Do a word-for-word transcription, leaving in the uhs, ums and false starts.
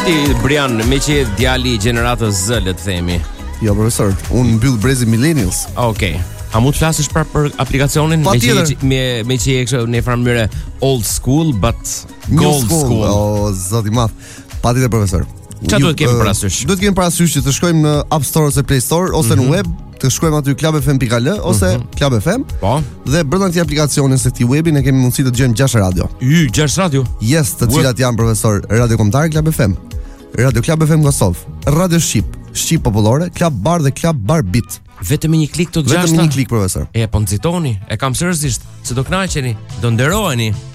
ti Brian, me që je djali i gjeneratës Z, le të themi. Jo, profesor, unë mbyll brezi millennials. Okej. Okay. A mund të flasësh për, për aplikacionin pa me që me me që je kështu në një farë mënyrë old school but gold school. school. O zoti i madh. Patjetër profesor. Çfarë duhet kemi parasysh? Duhet kemi parasysh që të shkojmë në App Store ose Play Store ose mm-hmm. në web, të shkojmë aty club f m dot l ose mm-hmm. Club F M. Po. Dhe brenda këtij aplikacioni së këtij webi ne kemi mundësi të dëgjojmë gjashtë radio. Y, gjashtë radio. Yes, të cilat janë profesor Radio Kombëtar, Club F M, Radio Club F M Kosovë, Radio Shqip, Shqip Popullore, Club Bar dhe Club Bar Beat. Vetëm me një klik të gjashtë. Vetëm me një klik profesor. E po nxitoni, e kam seriozisht, se do kënaqeni, do nderoheni.